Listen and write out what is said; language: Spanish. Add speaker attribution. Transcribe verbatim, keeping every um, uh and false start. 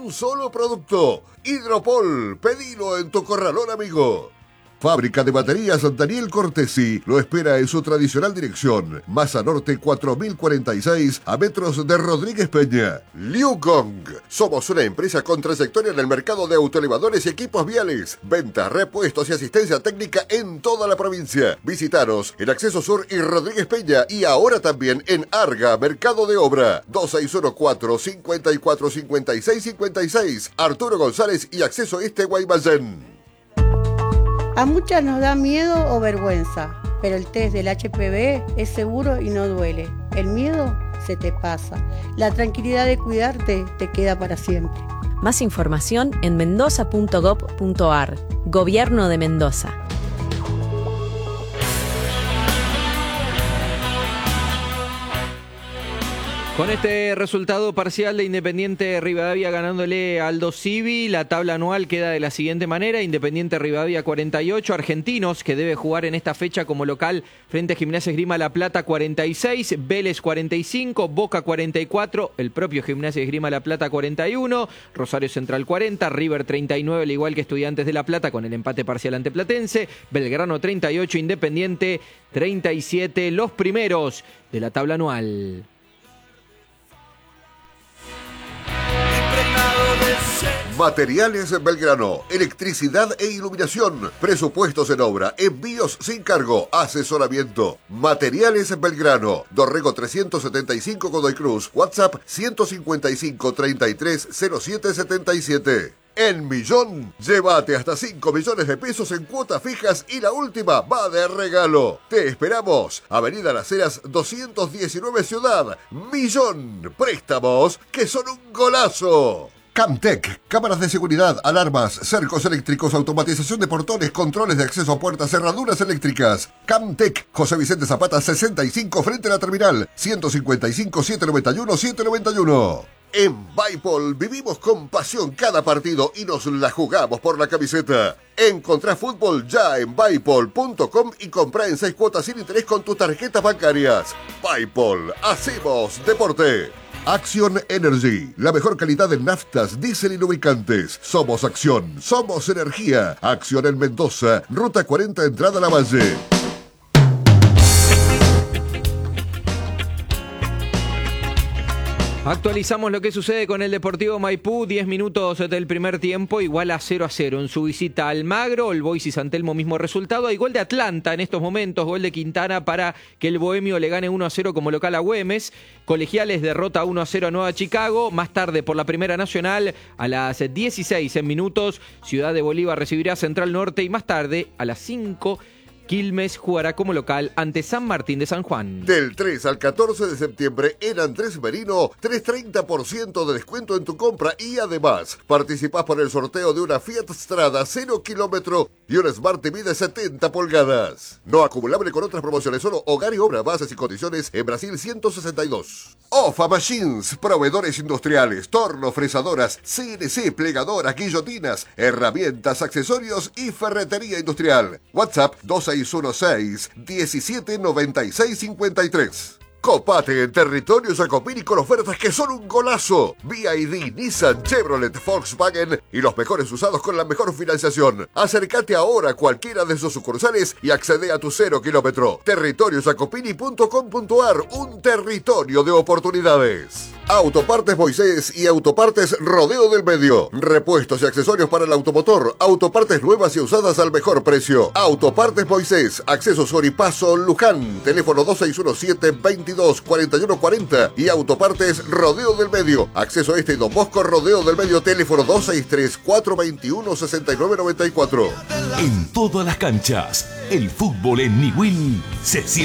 Speaker 1: un solo producto. Hidropol, pedilo en tu corralón amigo. Fábrica de baterías Daniel Cortesi lo espera en su tradicional dirección. Masa Norte cuatro mil cuarenta y seis, a metros de Rodríguez Peña. Liu Gong. Somos una empresa con trayectoria en el mercado de autoelevadores y equipos viales. Ventas, repuestos y asistencia técnica en toda la provincia. Visitaros en Acceso Sur y Rodríguez Peña y ahora también en Arga, Mercado de Obra. dos seis uno cuatro, cinco cuatro cinco seis cinco seis. Arturo González y Acceso Este Guaymallén.
Speaker 2: A muchas nos da miedo o vergüenza, pero el test del H P V es seguro y no duele. El miedo se te pasa. La tranquilidad de cuidarte te queda para siempre.
Speaker 3: Más información en mendoza punto gob punto ar. Gobierno de Mendoza.
Speaker 4: Con este resultado parcial de Independiente Rivadavia ganándole a Aldo Civi, la tabla anual queda de la siguiente manera: Independiente Rivadavia cuarenta y ocho, Argentinos, que debe jugar en esta fecha como local frente a Gimnasia Esgrima La Plata cuarenta y seis, Vélez cuarenta y cinco, Boca cuarenta y cuatro, el propio Gimnasia Esgrima La Plata cuarenta y uno, Rosario Central cuarenta, River treinta y nueve, al igual que Estudiantes de La Plata con el empate parcial ante Platense, Belgrano treinta y ocho, Independiente treinta y siete, los primeros de la tabla anual.
Speaker 1: Materiales Belgrano, electricidad e iluminación, presupuestos en obra, envíos sin cargo, asesoramiento. Materiales Belgrano, Dorrego trescientos setenta y cinco Godoy Cruz, WhatsApp ciento cincuenta y cinco, treinta y tres, cero siete setenta y siete. En Millón, llévate hasta cinco millones de pesos en cuotas fijas y la última va de regalo. Te esperamos. Avenida Las Heras doscientos diecinueve Ciudad. Millón. Préstamos que son un golazo. Camtec, cámaras de seguridad, alarmas, cercos eléctricos, automatización de portones, controles de acceso a puertas, cerraduras eléctricas. Camtec, José Vicente Zapata sesenta y cinco frente a la terminal, ciento cincuenta y cinco, setecientos noventa y uno, setecientos noventa y uno. En Bipol vivimos con pasión cada partido y nos la jugamos por la camiseta. Encontrá fútbol ya en bipol punto com y comprá en seis cuotas sin interés con tus tarjetas bancarias. Bipol, hacemos deporte. Action Energy, la mejor calidad en naftas, diésel y lubricantes. Somos Acción, somos energía. Acción en Mendoza, Ruta cuarenta, entrada a la Valle.
Speaker 4: Actualizamos lo que sucede con el Deportivo Maipú, diez minutos del primer tiempo, igual a cero a cero. En su visita a Almagro, el Boys y San Telmo mismo resultado. Hay gol de Atlanta en estos momentos, gol de Quintana para que el Bohemio le gane uno a cero como local a Güemes. Colegiales derrota uno a cero a Nueva Chicago. Más tarde por la Primera Nacional, a las dieciséis minutos, Ciudad de Bolívar recibirá a Central Norte y más tarde, a las cinco, Quilmes jugará como local ante San Martín de San Juan.
Speaker 1: Del tres al catorce de septiembre en Andrés Merino, tres treinta por ciento de descuento en tu compra y además participás por el sorteo de una Fiat Strada cero kilómetro y un Smart T V de setenta pulgadas. No acumulable con otras promociones, solo hogar y obra, bases y condiciones en Brasil ciento sesenta y dos. Ofa Machines, proveedores industriales, tornos, fresadoras, C N C, plegadoras, guillotinas, herramientas, accesorios y ferretería industrial. WhatsApp dos seis uno seis, diecisiete noventa y seis cincuenta y tres. Copate en territorio Jacopini con ofertas que son un golazo. B Y D, Nissan, Chevrolet, Volkswagen y los mejores usados con la mejor financiación. Acércate ahora a cualquiera de sus sucursales y accede a tu cero kilómetro. territorio jacopini punto com punto ar, un territorio de oportunidades. Autopartes Moisés y Autopartes Rodeo del Medio. Repuestos y accesorios para el automotor. Autopartes nuevas y usadas al mejor precio. Autopartes Moisés, Acceso Sur y Paso Luján. Teléfono dos seis uno siete, veintidós, cuarenta y uno cuarenta. Y Autopartes Rodeo del Medio. Acceso Este y Don Bosco Rodeo del Medio. Teléfono dos seis tres, cuatro veintiuno, sesenta y nueve noventa y cuatro.
Speaker 5: En todas las canchas, el fútbol en Niwil se siente.